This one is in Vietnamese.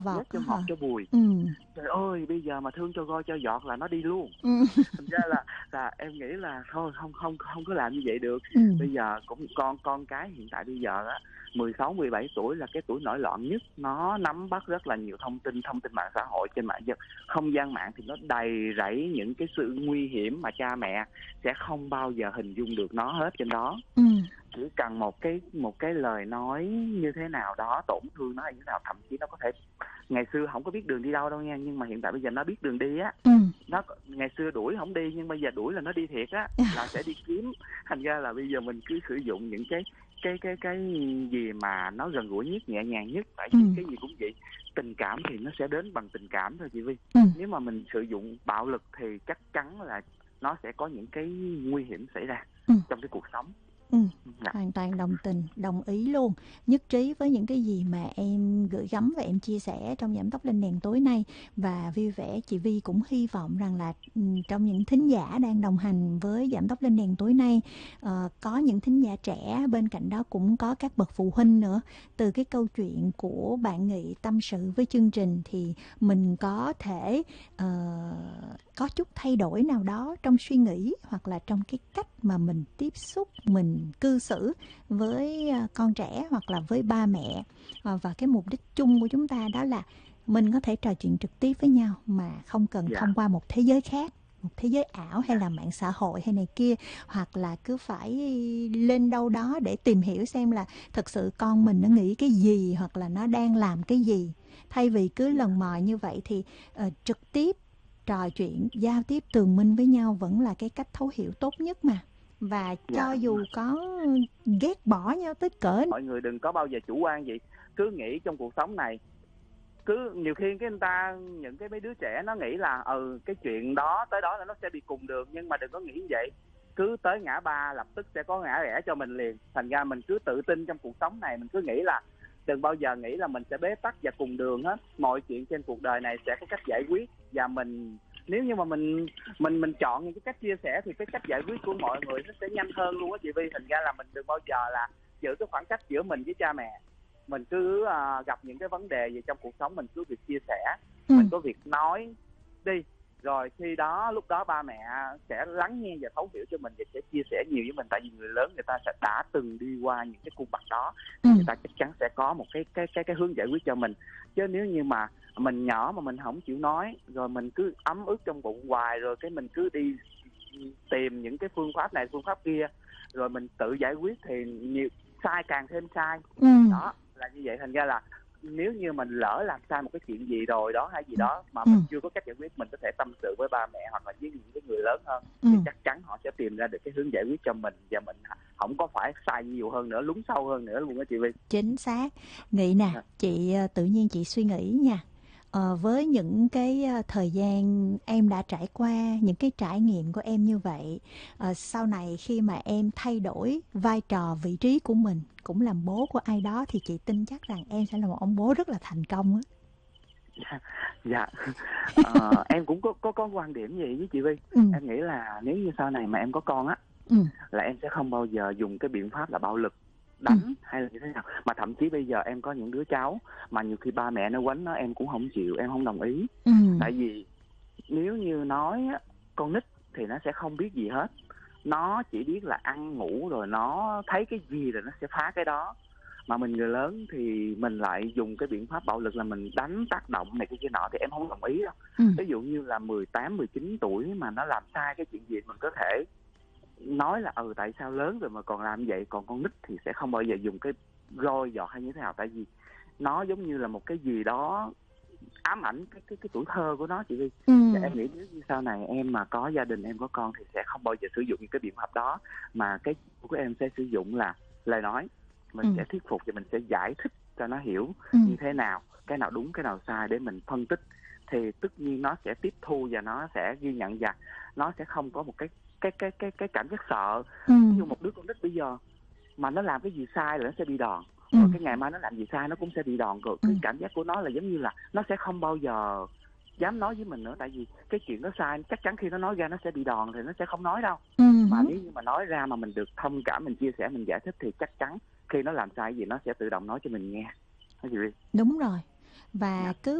Vọt nhét á cho hả? ngọt cho bùi. Trời ơi, bây giờ mà thương cho goi cho giọt là nó đi luôn. Thành ra là em nghĩ là thôi, không không không có làm như vậy được. Ừm. Bây giờ cũng con cái hiện tại bây giờ á, 16 17 tuổi là cái tuổi nổi loạn nhất, nó nắm bắt rất là nhiều thông tin mạng xã hội, trên mạng không gian mạng thì nó đầy rẫy những cái sự nguy hiểm mà cha mẹ sẽ không bao giờ hình dung được nó hết trên đó. Chỉ cần một cái lời nói như thế nào đó tổn thương nó hay như thế nào, thậm chí nó có thể ngày xưa không có biết đường đi đâu đâu nha, nhưng mà hiện tại bây giờ nó biết đường đi á. Nó ngày xưa đuổi không đi, nhưng bây giờ đuổi là nó đi thiệt á, là sẽ đi kiếm. Thành ra là bây giờ mình cứ sử dụng những cái gì mà nó gần gũi nhất, nhẹ nhàng nhất. Tại vì cái gì cũng vậy, tình cảm thì nó sẽ đến bằng tình cảm thôi chị Vi. Nếu mà mình sử dụng bạo lực thì chắc chắn là nó sẽ có những cái nguy hiểm xảy ra trong cái cuộc sống. Hoàn toàn đồng tình, đồng ý luôn, nhất trí với những cái gì mà em gửi gắm và em chia sẻ trong Giảm tốc lên đèn tối nay. Và vui vẻ, chị Vi cũng hy vọng rằng là trong những thính giả đang đồng hành với Giảm tốc lên đèn tối nay, có những thính giả trẻ, bên cạnh đó cũng có các bậc phụ huynh nữa. Từ cái câu chuyện của bạn Nghị tâm sự với chương trình thì mình có thể có chút thay đổi nào đó trong suy nghĩ, hoặc là trong cái cách mà mình tiếp xúc, mình cư xử với con trẻ hoặc là với ba mẹ. Và cái mục đích chung của chúng ta đó là mình có thể trò chuyện trực tiếp với nhau mà không cần thông qua một thế giới khác, một thế giới ảo hay là mạng xã hội hay này kia, hoặc là cứ phải lên đâu đó để tìm hiểu xem là thật sự con mình nó nghĩ cái gì hoặc là nó đang làm cái gì. Thay vì cứ lần mò như vậy thì trực tiếp trò chuyện, giao tiếp tường minh với nhau vẫn là cái cách thấu hiểu tốt nhất mà. Và cho dù có ghét bỏ nhau tới cỡ, mọi người đừng có bao giờ chủ quan vậy. Cứ nghĩ trong cuộc sống này, cứ nhiều khi cái người ta, những cái mấy đứa trẻ nó nghĩ là cái chuyện đó tới đó là nó sẽ đi cùng đường, nhưng mà đừng có nghĩ như vậy. Cứ tới ngã ba lập tức sẽ có ngã rẽ cho mình liền. Thành ra mình cứ tự tin trong cuộc sống này, mình cứ nghĩ là đừng bao giờ nghĩ là mình sẽ bế tắc và cùng đường hết. Mọi chuyện trên cuộc đời này sẽ có cách giải quyết, và mình nếu như mà mình chọn những cái cách chia sẻ thì cái cách giải quyết của mọi người nó sẽ nhanh hơn luôn á chị Vi. Thành ra là mình đừng bao giờ là giữ cái khoảng cách giữa mình với cha mẹ. Mình cứ gặp những cái vấn đề gì trong cuộc sống, mình cứ việc chia sẻ, mình có việc nói đi, rồi khi đó lúc đó ba mẹ sẽ lắng nghe và thấu hiểu cho mình và sẽ chia sẻ nhiều với mình. Tại vì người lớn người ta sẽ đã từng đi qua những cái cung bậc đó, người ta chắc chắn sẽ có một cái hướng giải quyết cho mình. Chứ nếu như mà mình nhỏ mà mình không chịu nói, rồi mình cứ ấm ức trong bụng hoài, rồi cái mình cứ đi tìm những cái phương pháp này phương pháp kia, rồi mình tự giải quyết thì nhiều sai càng thêm sai. Đó là như vậy. Thành ra là nếu như mình lỡ làm sai một cái chuyện gì rồi đó hay gì đó mà mình chưa có cách giải quyết, mình có thể tâm sự với ba mẹ hoặc là với những cái người lớn hơn, thì chắc chắn họ sẽ tìm ra được cái hướng giải quyết cho mình, và mình không có phải sai nhiều hơn nữa, lún sâu hơn nữa luôn đó chị Vi. Chính xác. Nghĩ nè, chị tự nhiên chị suy nghĩ nha. Với những cái thời gian em đã trải qua, những cái trải nghiệm của em như vậy, sau này khi mà em thay đổi vai trò vị trí của mình, cũng làm bố của ai đó, thì chị tin chắc rằng em sẽ là một ông bố rất là thành công á. Dạ. Em cũng có quan điểm gì với chị Vi. Em nghĩ là nếu như sau này mà em có con á, là em sẽ không bao giờ dùng cái biện pháp là bạo lực, đánh hay là như thế nào. Mà thậm chí bây giờ em có những đứa cháu mà nhiều khi ba mẹ nó quánh nó, em cũng không chịu, em không đồng ý. Tại vì nếu như nói á, con nít thì nó sẽ không biết gì hết, nó chỉ biết là ăn ngủ, rồi nó thấy cái gì rồi nó sẽ phá cái đó. Mà mình người lớn thì mình lại dùng cái biện pháp bạo lực là mình đánh, tác động này cái nọ, thì em không đồng ý đâu. Ví dụ như là 18, 19 tuổi mà nó làm sai cái chuyện gì, mình có thể nói là tại sao lớn rồi mà còn làm vậy. Còn con nít thì sẽ không bao giờ dùng cái roi giọt hay như thế nào, tại vì nó giống như là một cái gì đó ám ảnh cái tuổi thơ của nó chị Vi. Và em nghĩ nếu như sau này em mà có gia đình, em có con thì sẽ không bao giờ sử dụng những cái biện pháp đó, mà cái của em sẽ sử dụng là lời nói. Mình sẽ thuyết phục và mình sẽ giải thích cho nó hiểu như thế nào, cái nào đúng cái nào sai để mình phân tích, thì tất nhiên nó sẽ tiếp thu và nó sẽ ghi nhận, và nó sẽ không có một cái cảm giác sợ. Ví dụ một đứa con nít bây giờ mà nó làm cái gì sai là nó sẽ bị đòn, rồi cái ngày mai nó làm gì sai nó cũng sẽ bị đòn. Rồi cái cảm giác của nó là giống như là nó sẽ không bao giờ dám nói với mình nữa, tại vì cái chuyện nó sai chắc chắn khi nó nói ra nó sẽ bị đòn thì nó sẽ không nói đâu. Mà nếu như mà nói ra mà mình được thông cảm, mình chia sẻ, mình giải thích, thì chắc chắn khi nó làm sai gì nó sẽ tự động nói cho mình nghe. Đúng rồi. và cứ